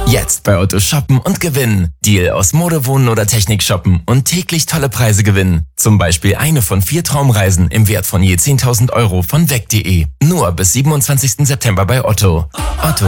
Jetzt bei Otto shoppen und gewinnen. Deal aus Mode, Wohnen oder Technik shoppen und täglich tolle Preise gewinnen. Zum Beispiel eine von 4 Traumreisen im Wert von je 10.000 € von weg.de. Nur bis 27. September bei Otto. Otto.